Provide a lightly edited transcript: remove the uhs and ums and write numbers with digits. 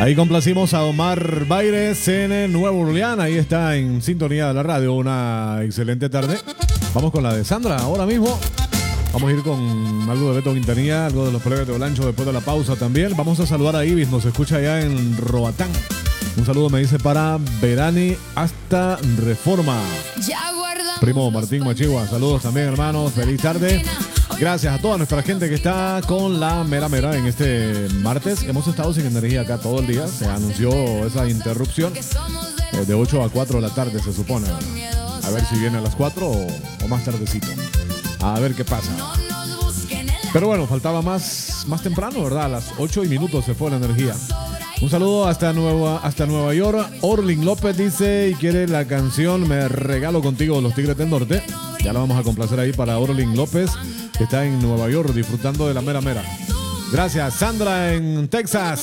Ahí complacimos a Omar Baires en Nueva Orleans. Ahí está en sintonía de la radio. Una excelente tarde. Vamos con la de Sandra ahora mismo. Vamos a ir con algo de Beto Quintanilla, algo de los plebes de Olancho después de la pausa también. Vamos a saludar a Ibis, nos escucha allá en Roatán. Un saludo me dice para Verani hasta Reforma. Primo Martín Machigua, saludos también hermanos, feliz tarde. Gracias a toda nuestra gente que está con la mera mera en este martes. Hemos estado sin energía acá todo el día. Se anunció esa interrupción de 8 a 4 de la tarde, se supone. A ver si viene a las 4 o más tardecito. A ver qué pasa. Pero bueno, faltaba más temprano, ¿verdad? A las 8 y minutos se fue la energía. Un saludo hasta Nueva York. Orlin López dice y quiere la canción Me Regalo Contigo de los Tigres del Norte. Ya la vamos a complacer ahí para Orlin López, que está en Nueva York disfrutando de la mera mera. Gracias, Sandra en Texas.